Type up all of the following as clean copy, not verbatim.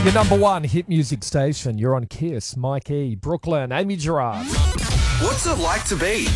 Your number one hit music station. You're on Kiss. Mike E, Brooklyn, Amy Gerard. What's it like to be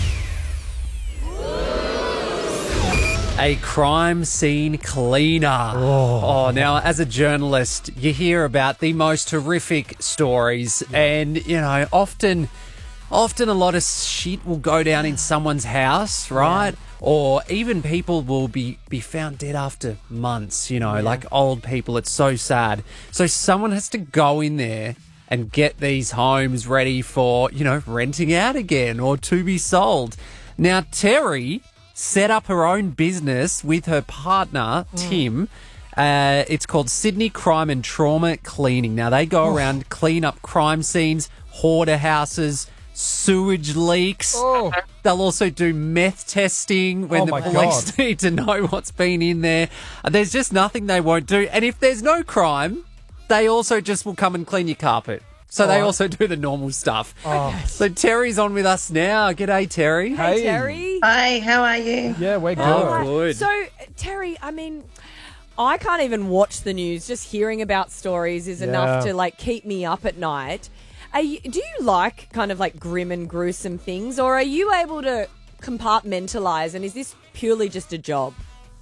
a crime scene cleaner? Oh, now, as a journalist, you hear about the most horrific stories, and, often a lot of shit will go down in someone's house, right? Yeah. Or even people will be found dead after months, like old people. It's so sad. So someone has to go in there and get these homes ready for, renting out again or to be sold. Now, Terry set up her own business with her partner, Tim. It's called Sydney Crime and Trauma Cleaning. Now, they go around, clean up crime scenes, hoarder houses, sewage leaks. They'll also do meth testing when the police need to know what's been in there. There's just nothing they won't do. And if there's no crime, they also just will come and clean your carpet. So they also do the normal stuff. So Terry's on with us now. G'day, Terry. Hey, Terry. Hi, how are you? Yeah, we're good. Oh, good. So, Terry, I can't even watch the news. Just hearing about stories is enough to, keep me up at night. Do you like kind of grim and gruesome things, or are you able to compartmentalise, and is this purely just a job?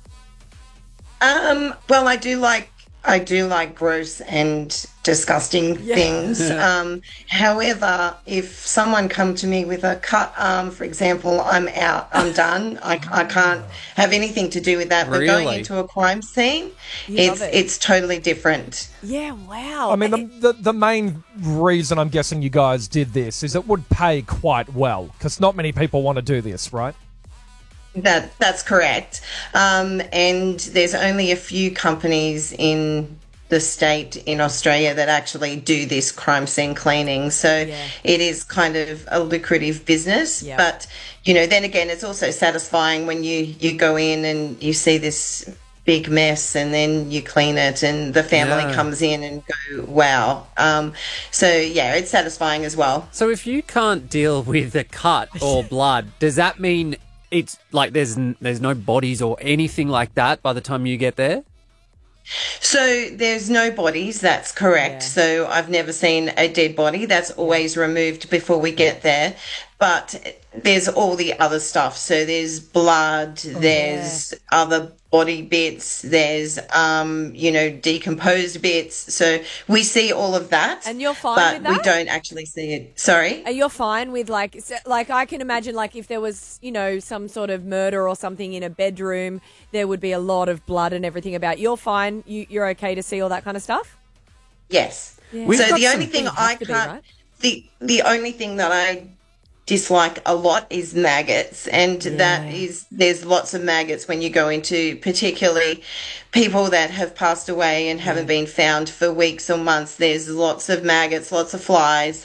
Well, I do like gross and disgusting things. However, if someone come to me with a cut arm, for example, I'm out. I'm done. I can't have anything to do with that. But going into a crime scene, it's totally different. Yeah, wow. I mean, the main reason I'm guessing you guys did this is it would pay quite well, because not many people want to do this, right? That's correct. And there's only a few companies in the state in Australia that actually do this crime scene cleaning. So it is kind of a lucrative business. Yeah. But, then again, it's also satisfying when you go in and you see this big mess and then you clean it and the family comes in and go, wow. It's satisfying as well. So if you can't deal with a cut or blood, does that mean it's like there's no bodies or anything like that by the time you get there? So there's no bodies, that's correct. Yeah. So I've never seen a dead body. That's always removed before we get there. But there's all the other stuff. So there's blood, there's other body bits, there's, decomposed bits. So we see all of that. And you're fine with that? But we don't actually see it. Sorry? Are you fine with, I can imagine, if there was, some sort of murder or something in a bedroom, there would be a lot of blood and everything about. You're fine? You're okay to see all that kind of stuff? Yes. Yeah. So the only thing I can't... The only thing that I dislike a lot is maggots, and there's lots of maggots when you go into particularly people that have passed away and haven't been found for weeks or months. There's lots of maggots, lots of flies.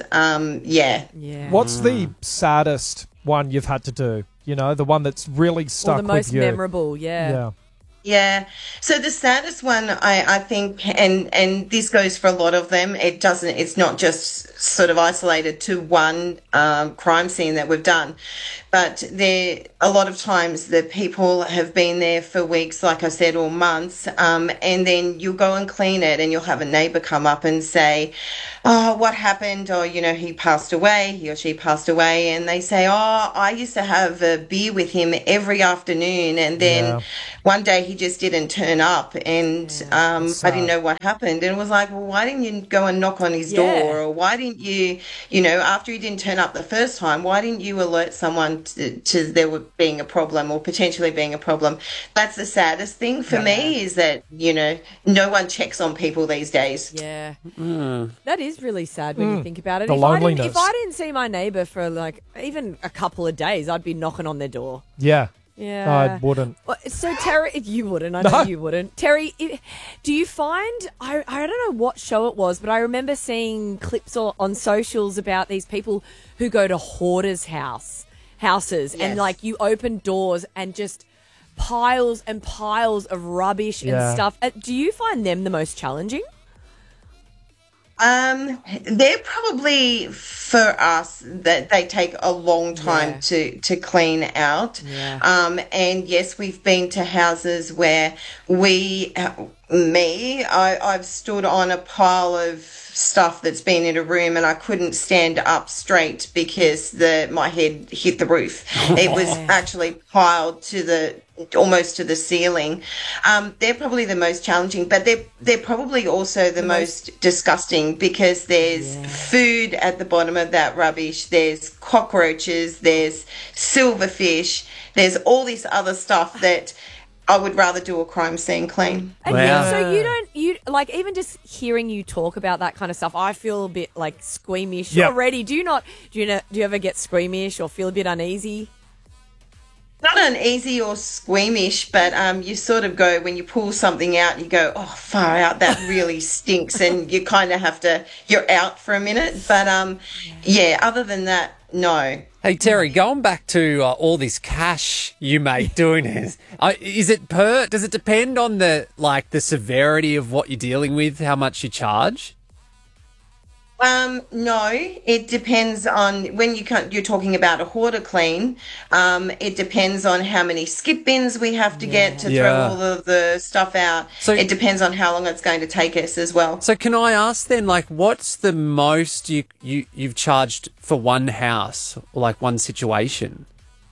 What's the saddest one you've had to do? The one that's really stuck with you. The most memorable, Yeah. So the saddest one, I think, and this goes for a lot of them, it's not just sort of isolated to one crime scene that we've done, but a lot of times the people have been there for weeks, like I said, or months, and then you'll go and clean it and you'll have a neighbour come up and say, oh, what happened? Or, he or she passed away. And they say, oh, I used to have a beer with him every afternoon. And then one day he just didn't turn up and I didn't know what happened. And it was like, well, why didn't you go and knock on his door? Or why didn't you, after he didn't turn up the first time, why didn't you alert someone to there being a problem or potentially being a problem? That's the saddest thing for me is that, no one checks on people these days. Yeah. That is really sad when you think about it. The loneliness. If I didn't see my neighbour for even a couple of days, I'd be knocking on their door. Yeah. Yeah. No, I wouldn't. So, Terry, you wouldn't. I know you wouldn't. Terry, do you find, I don't know what show it was, but I remember seeing clips on socials about these people who go to hoarders' houses and you open doors and just piles and piles of rubbish and stuff. Do you find them the most challenging? They're probably for us that they take a long time to clean out. Yeah. And yes, we've been to houses where I've stood on a pile of stuff that's been in a room and I couldn't stand up straight because my head hit the roof. It was actually piled to almost to the ceiling. They're probably the most challenging, but they're probably also the most disgusting because there's food at the bottom of that rubbish. There's cockroaches, there's silverfish, there's all this other stuff that I would rather do a crime scene clean. And Wow. so you like, even just hearing you talk about that kind of stuff, I feel a bit like squeamish already. Do you ever get squeamish or feel a bit uneasy? Not uneasy or squeamish, but you sort of go, when you pull something out, you go, oh, far out, that really stinks, and you kind of you're out for a minute. But other than that, no. Hey, Terry, going back to all this cash you make doing it, does it depend on the severity of what you're dealing with, how much you charge? No, it depends on when you're talking about a hoarder clean. It depends on how many skip bins we have to get to throw all of the stuff out. So it depends on how long it's going to take us as well. So can I ask then, what's the most you've charged for one house or one situation?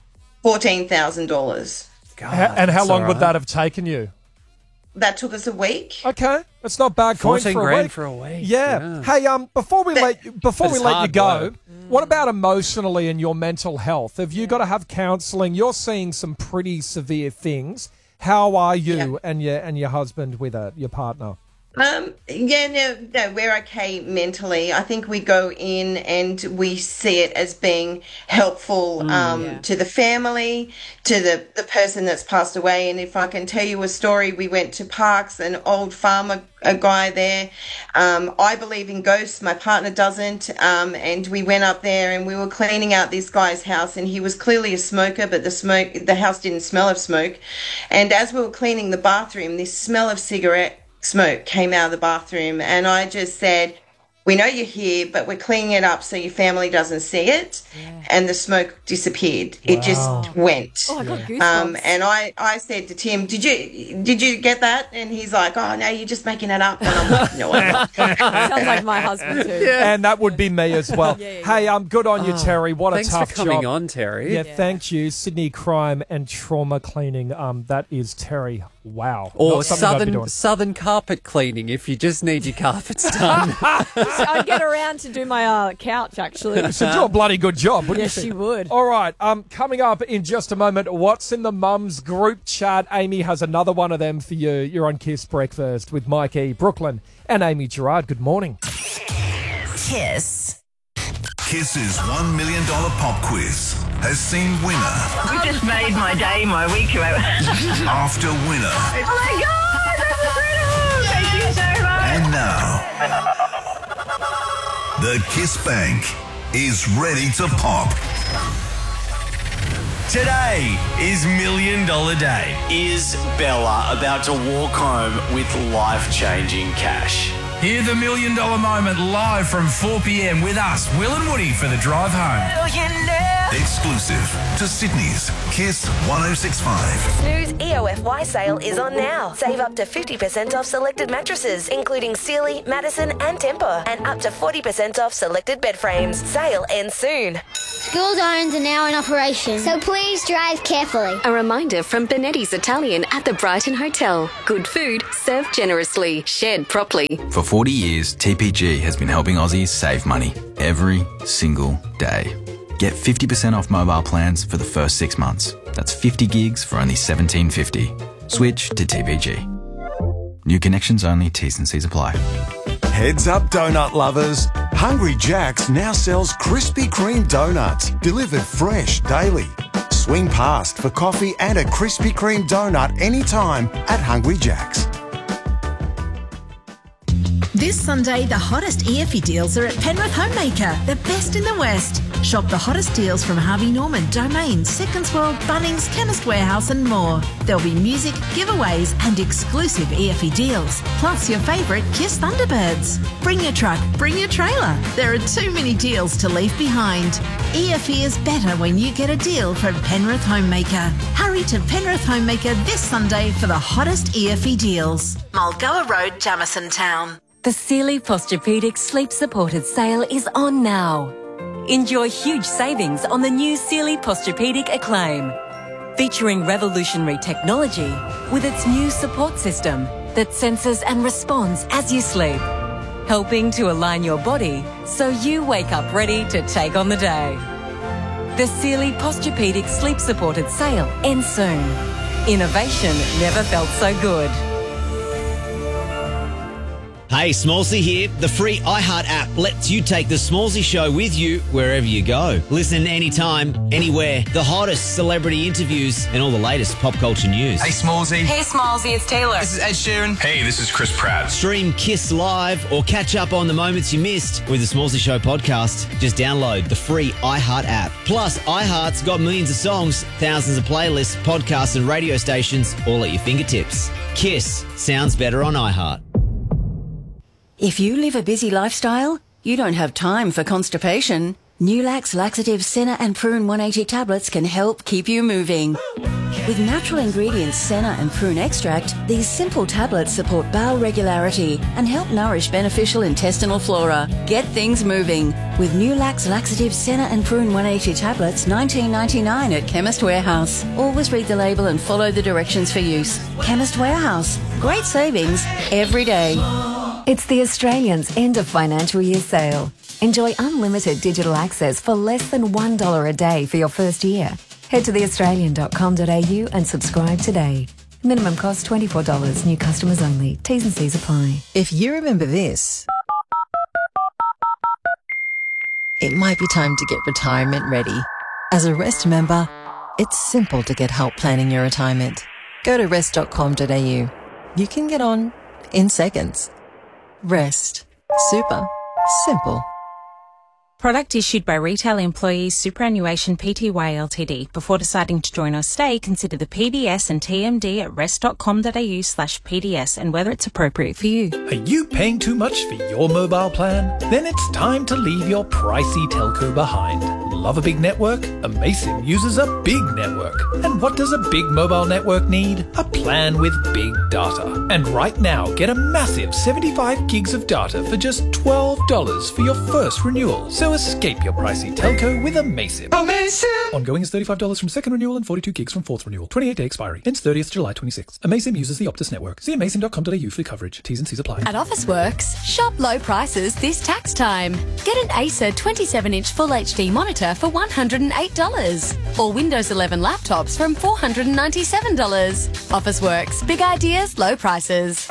$14,000. And how long would that have taken you? That took us a week. Okay, it's not bad coin for a 14 week. grand for a week. Yeah. Hey, before we let you go, what about emotionally and your mental health? Have you got to have counselling? You're seeing some pretty severe things. How are you and your husband with it, your partner? No, we're okay mentally. I think we go in and we see it as being helpful to the family, to the person that's passed away. And if I can tell you a story, we went to Parks, an old farmer, a guy there. I believe in ghosts. My partner doesn't. And we went up there and we were cleaning out this guy's house, and he was clearly a smoker, but the house didn't smell of smoke. And as we were cleaning the bathroom, this smell of cigarette smoke came out of the bathroom, and I just said, we know you're here, but we're cleaning it up so your family doesn't see it. And the smoke disappeared. Wow. It just went. Oh, I got goosebumps. And I said to Tim, did you get that? And he's like, oh no, you're just making it up. And I'm like, no, I'm not. Sounds like my husband too. And that would be me as well. Hey, good on you, Terry. What a tough job. Thanks for coming on, Terry. Yeah, thank you. Sydney Crime and Trauma Cleaning. That is Terry. Wow. Or southern carpet cleaning if you just need your carpets done. I'd get around to do my couch, actually. So do a bloody good job, wouldn't you? Yes, she would. All right. Coming up in just a moment, what's in the Mums group chat? Amy has another one of them for you. You're on Kiss Breakfast with Mike E. Brooklyn and Amy Gerard. Good morning. Kiss. Kiss's $1 million pop quiz has seen winner You just made my day, my week. after winner. Oh my God, that's incredible! Thank you so much. And now, the Kiss Bank is ready to pop. Today is $1 Million Day. Is Bella about to walk home with life-changing cash? Hear the $1 Million moment live from 4 p.m. with us, Will and Woody, for the drive home. Exclusive to Sydney's Kiss 106.5. Snooze EOFY sale is on now. Save up to 50% off selected mattresses, including Sealy, Madison and Tempur, and up to 40% off selected bed frames. Sale ends soon. School zones are now in operation, so please drive carefully. A reminder from Benetti's Italian at the Brighton Hotel. Good food, served generously, shared properly. For 40 years, TPG has been helping Aussies save money every single day. Get 50% off mobile plans for the first 6 months. That's 50 gigs for only $17.50. Switch to TPG. New connections only, T's and C's apply. Heads up, donut lovers. Hungry Jack's now sells Krispy Kreme donuts, delivered fresh daily. Swing past for coffee and a Krispy Kreme donut anytime at Hungry Jack's. This Sunday, the hottest EFE deals are at Penrith Homemaker, the best in the West. Shop the hottest deals from Harvey Norman, Domain, Seconds World, Bunnings, Chemist Warehouse and more. There'll be music, giveaways and exclusive EFE deals, plus your favourite Kiss Thunderbirds. Bring your truck, bring your trailer. There are too many deals to leave behind. EFE is better when you get a deal from Penrith Homemaker. Hurry to Penrith Homemaker this Sunday for the hottest EFE deals. Mulgoa Road, Jamison Town. The Sealy Posturepedic Sleep Supported sale is on now. Enjoy huge savings on the new Sealy Posturepedic Acclaim, featuring revolutionary technology with its new support system that senses and responds as you sleep, helping to align your body so you wake up ready to take on the day. The Sealy Posturepedic Sleep Supported sale ends soon. Innovation never felt so good. Hey, Smallsy here. The free iHeart app lets you take the Smallsy show with you wherever you go. Listen anytime, anywhere. The hottest celebrity interviews and all the latest pop culture news. Hey, Smallsy. Hey, Smallsy, it's Taylor. This is Ed Sheeran. Hey, this is Chris Pratt. Stream Kiss Live or catch up on the moments you missed with the Smallsy Show podcast. Just download the free iHeart app. Plus, iHeart's got millions of songs, thousands of playlists, podcasts and radio stations all at your fingertips. Kiss sounds better on iHeart. If you live a busy lifestyle, you don't have time for constipation. Nulax Laxative Senna and Prune 180 tablets can help keep you moving. With natural ingredients Senna and Prune extract, these simple tablets support bowel regularity and help nourish beneficial intestinal flora. Get things moving with Nulax Laxative Senna and Prune 180 tablets, $19.99 at Chemist Warehouse. Always read the label and follow the directions for use. Chemist Warehouse. Great savings every day. It's the Australians' end of financial year sale. Enjoy unlimited digital access for less than $1 a day for your first year. Head to theaustralian.com.au and subscribe today. Minimum cost $24. New customers only. T's and C's apply. If you remember this, it might be time to get retirement ready. As a Rest member, it's simple to get help planning your retirement. Go to rest.com.au. You can get on in seconds. Rest. Super. Simple. Product issued by Retail Employees Superannuation Pty Ltd. Before deciding to join or stay, consider the PDS and TMD at rest.com.au/PDS and whether it's appropriate for you. Are you paying too much for your mobile plan? Then it's time to leave your pricey telco behind. Love a big network? Amaysim uses a big network. And what does a big mobile network need? A plan with big data. And right now, get a massive 75 gigs of data for just $12 for your first renewal. So escape your pricey telco with Amaysim. Amaysim! Ongoing is $35 from second renewal and 42 gigs from fourth renewal. 28-day expiry. Ends 30th July 26. Amaysim uses the Optus network. See amaysim.com.au for coverage. T's and C's apply. At Officeworks, shop low prices this tax time. Get an Acer 27-inch Full HD monitor for $108. Or Windows 11 laptops from $497. Officeworks. Big ideas, low prices.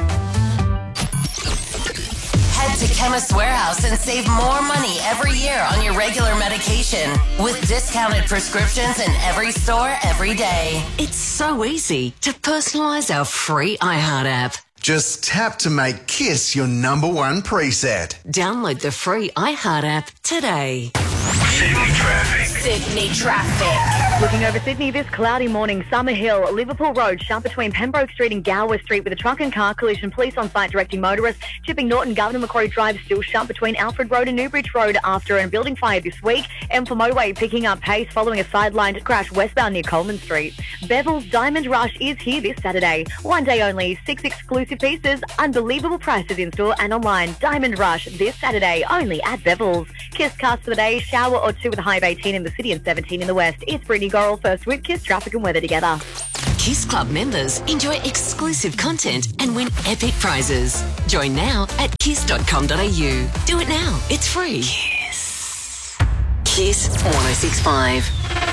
Head to Chemist Warehouse and save more money every year on your regular medication with discounted prescriptions in every store every day. It's so easy to personalise our free iHeart app. Just tap to make Kiss your #1 preset. Download the free iHeart app today. Sydney traffic. Looking over Sydney this cloudy morning, Summer Hill, Liverpool Road, shut between Pembroke Street and Gower Street with a truck and car collision. Police on site directing motorists. Chipping Norton, Governor Macquarie Drive still shut between Alfred Road and Newbridge Road after a building fire this week. M4 motorway picking up pace following a sidelined crash westbound near Coleman Street. Bevel's Diamond Rush is here this Saturday. One day only, 6 exclusive pieces, unbelievable prices in store and online. Diamond Rush this Saturday only at Bevel's. Kiss cast for the day, shower or two with a high of 18 in the city and 17 in the west. It's Brittany Gorrell first with Kiss traffic and weather together. Kiss Club members enjoy exclusive content and win epic prizes. Join now at kiss.com.au. Do it now. It's free. Kiss. Kiss 106.5.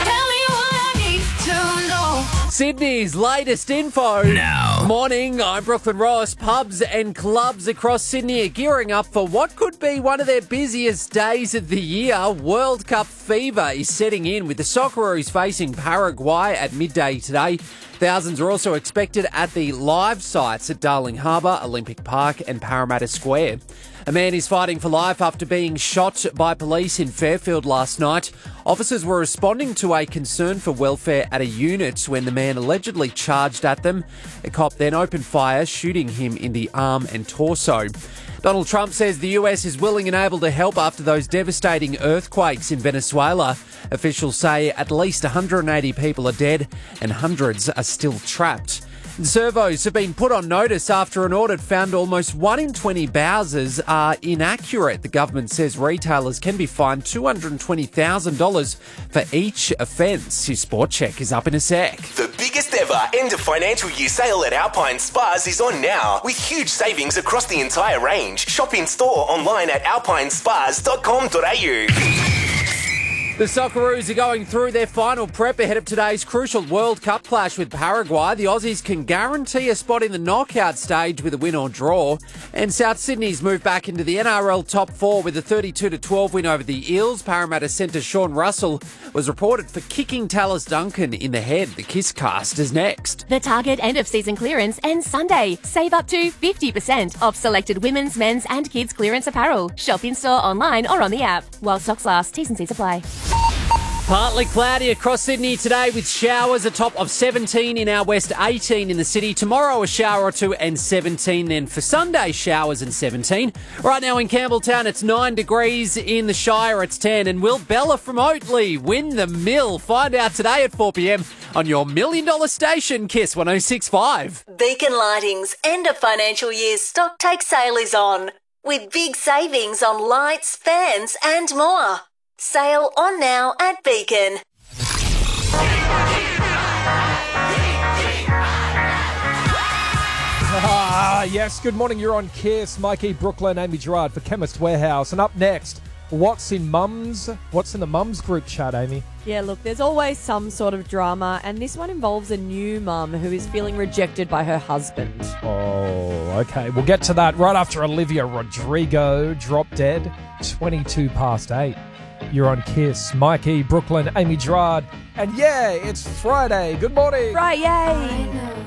Sydney's latest info. Now. Morning, I'm Brooklyn Ross. Pubs and clubs across Sydney are gearing up for what could must be one of their busiest days of the year. World Cup fever is setting in with the Socceroos facing Paraguay at midday today. Thousands are also expected at the live sites at Darling Harbour, Olympic Park and Parramatta Square. A man is fighting for life after being shot by police in Fairfield last night. Officers were responding to a concern for welfare at a unit when the man allegedly charged at them. A cop then opened fire, shooting him in the arm and torso. Donald Trump says the US is willing and able to help after those devastating earthquakes in Venezuela. Officials say at least 180 people are dead and hundreds are still trapped. Servos have been put on notice after an audit found almost 1 in 20 Bowsers are inaccurate. The government says retailers can be fined $220,000 for each offence. His Sport Check is up in a sec. The biggest ever end of financial year sale at Alpine Spas is on now, with huge savings across the entire range. Shop in store, online at alpinespas.com.au. The Socceroos are going through their final prep ahead of today's crucial World Cup clash with Paraguay. The Aussies can guarantee a spot in the knockout stage with a win or draw. And South Sydney's moved back into the NRL top 4 with a 32-12 win over the Eels. Parramatta centre Sean Russell was reported for kicking Tallis Duncan in the head. The Kiss Cast is next. The Target end-of-season clearance ends Sunday. Save up to 50% off selected women's, men's and kids' clearance apparel. Shop in-store, online or on the app. While stocks last, T's and C's apply. Partly cloudy across Sydney today with showers, a top of 17 in our west, 18 in the city. Tomorrow a shower or two and 17 then for Sunday, showers and 17. Right now in Campbelltown it's 9 degrees, in the Shire it's 10. And will Bella from Oatley win the mill? Find out today at 4pm on your $1 million station, Kiss 106.5. Beacon Lighting's end of financial year stock take sale is on, with big savings on lights, fans and more. Sale on now at Beacon. Yes, good morning. You're on Kiss. Mikey, Brooklyn, Amy Gerard for Chemist Warehouse. And up next, what's in the Mums group chat, Amy? Yeah, look, there's always some sort of drama, and this one involves a new mum who is feeling rejected by her husband. Oh, okay. We'll get to that right after Olivia Rodrigo, Drop Dead, 8:22. You're on Kiss. Mikey, Brooklyn, Amy Gerard. And yeah, it's Friday. Good morning. Friday.